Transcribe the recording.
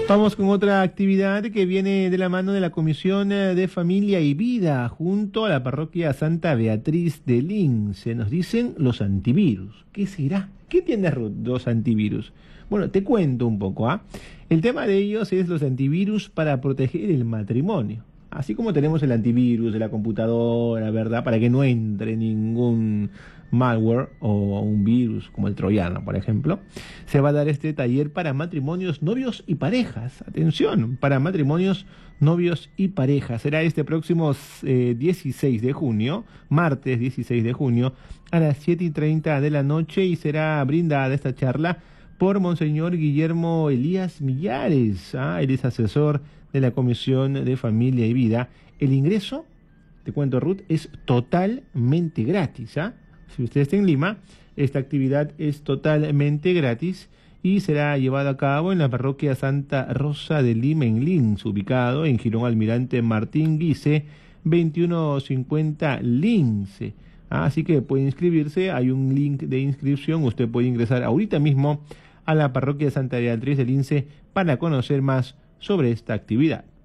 Vamos con otra actividad que viene de la mano de la Comisión de Familia y Vida junto a la parroquia Santa Beatriz de Lince. Nos dicen los antivirus. ¿Qué será? ¿Qué tiene Ruth, los antivirus? Bueno, te cuento un poco, ¿ah? El tema de ellos es los antivirus para proteger el matrimonio. Así como tenemos el antivirus de la computadora, ¿verdad? Para que no entre ningún malware o un virus como el troyano, por ejemplo, se va a dar este taller para matrimonios, novios y parejas. Atención, para matrimonios, novios y parejas. Será este próximo 16 de junio, martes 16 de junio, a las 7:30 de la noche, y será brindada esta charla por Monseñor Guillermo Elías Millares. Él es asesor de la Comisión de Familia y Vida. El ingreso, te cuento, Ruth, es totalmente gratis. Si usted está en Lima, esta actividad es totalmente gratis y será llevada a cabo en la parroquia Santa Rosa de Lima en Lince, ubicado en Jirón Almirante Martín Guise, 2150 Lince. Así que puede inscribirse, hay un link de inscripción, usted puede ingresar ahorita mismo a la parroquia Santa Beatriz de Lince para conocer más sobre esta actividad.